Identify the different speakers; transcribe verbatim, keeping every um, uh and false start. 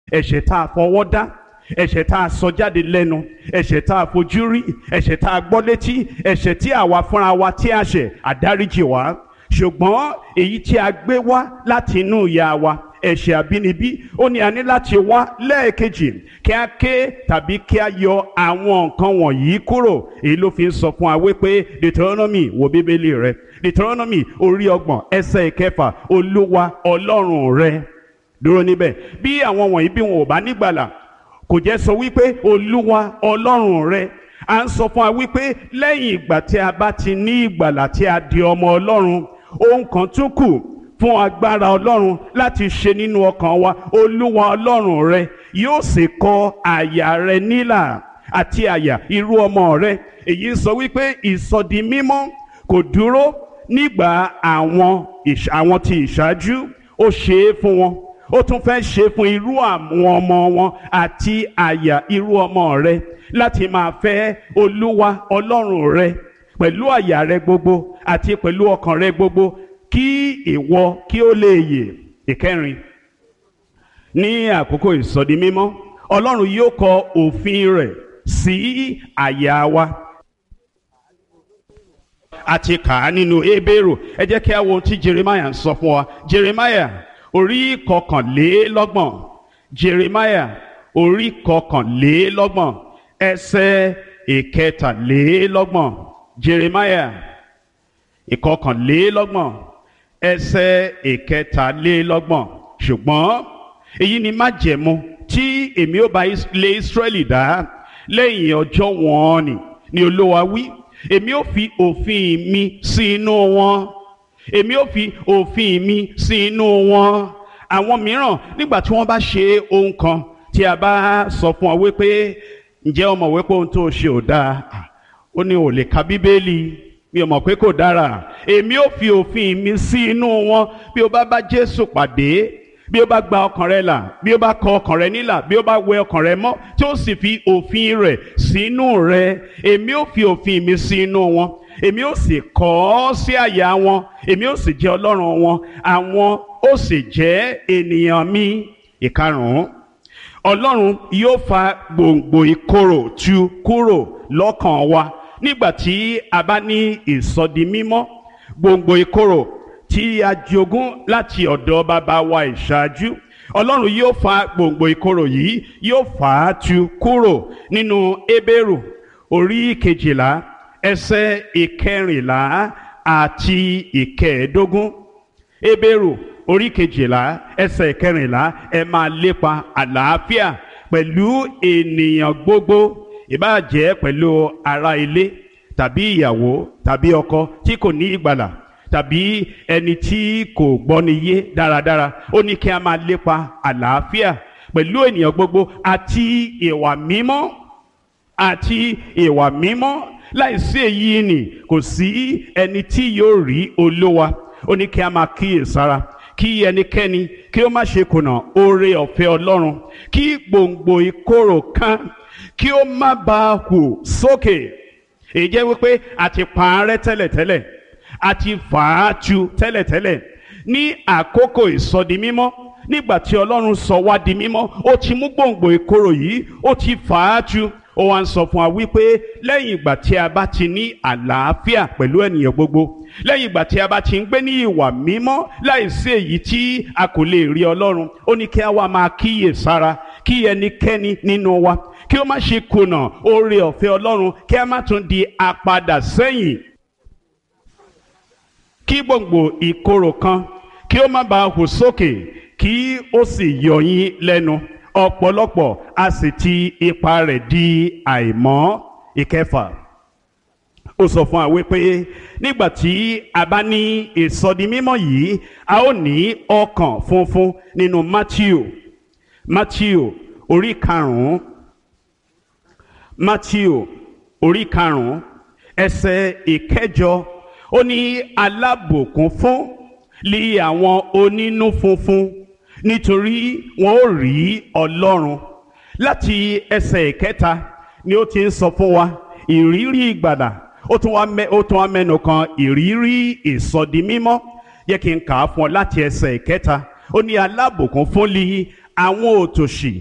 Speaker 1: ẹ̀ṣẹ̀ tá a fọwọ́ dá, ẹ̀ṣẹ̀ tá a sọ jáde lẹ́nu, ẹ̀ṣẹ̀ tá a fojú rí, ẹ̀ṣẹ̀ tá a gbọ́ létí, ẹ̀ṣẹ̀ tí àwa fúnra wa tí a ṣẹ̀, àdáríjì wá. Ṣùgbọ́n èyí tí a gbé wá láti inú ìyá wa, ẹ̀ṣẹ̀ àbínibí, ó ní a ní láti wá lẹ́ẹ̀kejì kí a ké tàbí kí a yọ àwọn nǹkan wọ̀nyí kúrò. Èyí ló fi ń sọ fún wa wípé Deuteronomy, wo bíbélì rẹ, Deuteronomy orí ọgbọ̀n ẹsẹ̀ ìkẹfà, Olúwa Ọlọ́run rẹ. Dúró níbẹ̀. Bí àwọn wọ̀nyí bí wọn ò bá nígbàlà, kò jẹ́ sọ wípé Olúwa Ọlọ́run rẹ. À ń sọ fún wa wípé lẹ́yìn ìgbà tí a bá ti ní ìgbàlà tí a di ọmọ Ọlọ́run, ohun kan tún kù fún agbára Ọlọ́run láti ṣe nínú ọkàn wa. Olúwa Ọlọ́run rẹ yóò sì kọ àyà rẹ nílà àti àyà irú ọmọ rẹ. Èyí sọ wípé ìsọdi mímọ́ kò dúró nígbà àwọn àwọn tí ìṣáájú, ó ṣe é fún wọn, ó tún fẹ́ ṣe fún irú àwọn ọmọ wọn àti àyà irú ọmọ rẹ láti máa fẹ́ Olúwa Ọlọ́run rẹ pẹ̀lú àyà rẹ gbogbo àti pẹ̀lú ọkàn rẹ gbogbo, kí ìwọ kí ó lè yè. Ìkẹrin, ní àkókò ìsọdi mímọ́, Ọlọ́run yóò kọ òfin rẹ̀ sí àyà wa. Àti kà á nínú Hébérù. Ẹ jẹ́ kí a wo ohun tí Jeremiah ń sọ fún wa. Jeremiah orí kọkànlélọ́gbọ̀n, Jeremiah orí kọkànlélọ́gbọ̀n ẹsẹ̀ ìkẹtàlélọ́gbọ̀n, Jeremiah ìkọkànlélọ́gbọ̀n ẹsẹ̀ ìkẹtàlélọ́gbọ̀n. Ṣùgbọ́n èyí ni májẹ̀mú tí èmi ó bá ilé Ísírẹ́lì dá lẹ́yìn ọjọ́ wọn ni, ni Olúwa wí. Èmi ó fi òfin mi sí inú wọn, èmi ó fi òfin mi sí inú wọn. Àwọn mìíràn nígbà tí wọ́n bá ṣe ohun kan tí a bá sọ fún ọ wípé ǹjẹ́ o mọ̀ wípé ohun tó ṣe ò dáa, ó ní ò lè ka Bíbélì, mi ò mọ̀ pé kò dára. Èmi ó fi òfin mi sí inú wọn. Bí o bá bá Jésù pàdé, bí o bá gba ọkàn rẹ là, bí o bá kọ ọkàn rẹ nílà, bí o bá wẹ ọkàn rẹ mọ́, tí ó sì fi òfin rẹ̀ sínú rẹ, èmi ó fi òfin mi sí inú wọn, èmi ó sì kọ ọ́ sí àyà wọn, èmi ó sì jẹ́ Ọlọ́run wọn, àwọn ó sì jẹ́ ènìyàn mi. Ìkarùn-ún, Ọlọ́run yóò fa gbòǹgbò ìkorò tu kúrò lọ́kàn wa nígbà tí a bá ní ìsọdi mímọ́. Gbòǹgbò ìkorò tí a jogún láti ọ̀dọ̀ bàbá wa ìṣáájú, Ọlọ́run yóò fa gbòǹgbò ìkorò yìí, yóò fà á tu kúrò. Nínú Hébérù orí kejìlá ẹsẹ̀ ìkẹrìnlá àti ìkẹẹ̀ẹ́dógún, Hébérù orí kejìlá ẹsẹ̀ ìkẹrìnlá, ẹ máa lépa àlàáfíà pẹ̀lú ènìyàn gbogbo, ìbáà jẹ́ pẹ̀lú ará ilé tàbí ìyàwó tàbí ọkọ tí kò ní ìgbàlà tàbí ẹni tí kò gbọ́ni yé dáradára. Ó ní kí a máa lépa àlàáfíà pẹ̀lú ènìyàn gbogbo àti ìwà mímọ́ àti ìwà mímọ́. Láìsí èyí ni kò sí ẹni tí yóò rí Olúwa. Ó ní kí a máa kíyèsára kí ẹnikẹ́ni kí ó má ṣe kùnà oore ọ̀fẹ́ Ọlọ́run, kí gbòǹgbò ìkorò kan kí ó má bàa hù sókè. Èyí jẹ́ wípé a ti pa á rẹ́ tẹ́lẹ̀tẹ́lẹ̀, a ti fà á tu tẹ́lẹ̀tẹ́lẹ̀. Ní àkókò ìsọdi mímọ́, nígbà tí Ọlọ́run sọ wá di mímọ́, ó ti mú gbòǹgbò ìkorò yìí, ó ti fà á tu. Ó wá ń sọ fún wa wípé lẹ́yìn ìgbà tí a bá ti ní àlàáfíà pẹ̀lú ènìyàn gbogbo, lẹ́yìn ìgbà tí a bá ti ń gbé ní ìwà mímọ́ láìsí èyí tí a kò lè rí Ọlọ́run, ó ní kí a wá máa kíyè sára kí ẹnikẹ́ni nínú wa kí ó má ṣe kùnà oore ọ̀fẹ́ Ọlọ́run, kí a má tún di apadà sẹ́yìn, kí gbòǹgbò ìkorò kan kí ó má bàa hù sókè, kí ó sì yọ yín lẹ́nu. Ọ̀pọ̀lọpọ̀ a sì ti ipa rẹ̀ di àìmọ́. Ìkẹfà, ó sọ fún wa wípé nígbà tí a bá ní ìsọdi mímọ́ yìí, a ó ní ọkàn funfun. Nínú Matthew Matthew orí karùn-ún, Matthew orí karùn-ún ẹsẹ̀ ìkẹjọ, ó ní alábùkún fún li àwọn onínú funfun, nítorí wọn ó rí Ọlọ́run. Láti ẹsẹ̀ ìkẹta ni ó ti ń sọ fún wa ìrírí ìgbàlà. Ó tún wá mẹ́ ó tún wá mẹ́nu kan ìrírí ìsọdi mímọ́. Jẹ́ kí n kà á fún ọ láti ẹsẹ̀ ìkẹta. Ó ní alábùkún fún li àwọn òtòṣì